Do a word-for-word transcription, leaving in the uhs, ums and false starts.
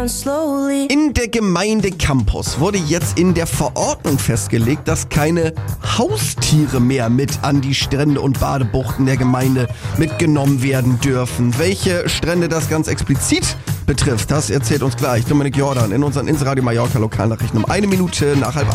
In der Gemeinde Campus wurde jetzt in der Verordnung festgelegt, dass keine Haustiere mehr mit an die Strände und Badebuchten der Gemeinde mitgenommen werden dürfen. Welche Strände das ganz explizit betrifft, das erzählt uns gleich Dominik Jordan in unseren Inseradio Mallorca Lokalnachrichten um eine Minute nach halb